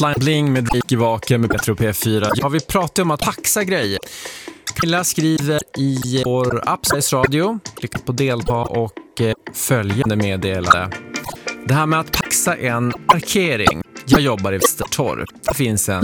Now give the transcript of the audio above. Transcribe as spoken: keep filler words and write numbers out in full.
Hotline Bling med Drake Vaken med Petro P fyra. Ja, vi pratar om att paxa grejer. Camilla skriver i vår app Sveriges Radio. Klicka på delta och eh, följande meddelande. Det här med att paxa en parkering. Jag jobbar i Västertorp. Det finns en